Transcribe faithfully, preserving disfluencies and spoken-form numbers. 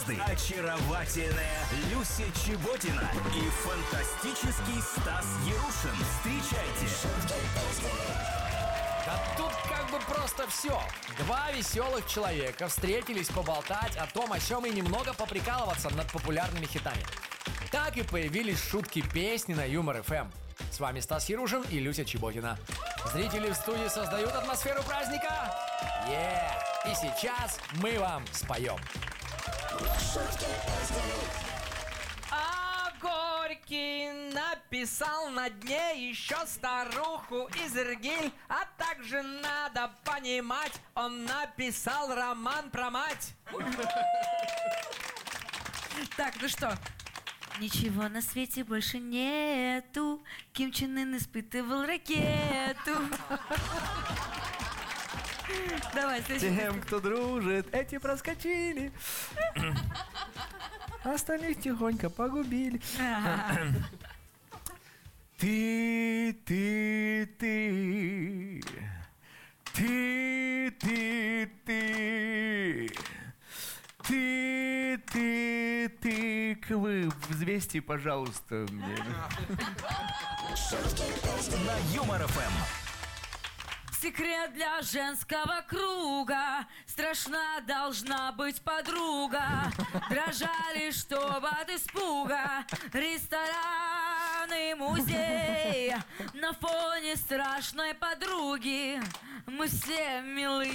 Очаровательная Люся Чеботина и фантастический Стас Ярушин. Встречайте! Да тут как бы просто все. Два веселых человека встретились поболтать о том, о сём и немного поприкалываться над популярными хитами. Так и появились шутки песни на Юмор эф эм. С вами Стас Ярушин и Люся Чеботина. Зрители в студии создают атмосферу праздника. Е! И сейчас мы вам споем. А Горький написал на дне еще старуху из Иргиль. А также надо понимать, он написал роман про мать. Так, ну что? Ничего на свете больше нету. Ким Чен Ын испытывал ракету. Давай, следующий. Тем, кто дружит, эти проскочили. Остальных тихонько погубили. Ты, ты, ты. Ты, ты, ты. Ты, ты, ты. Вы взвесьте, пожалуйста, мне. На Юмор эф эм. Секрет для женского круга. Страшна должна быть подруга. Дрожали, чтобы от испуга. Рестораны, музей. На фоне страшной подруги мы все милы.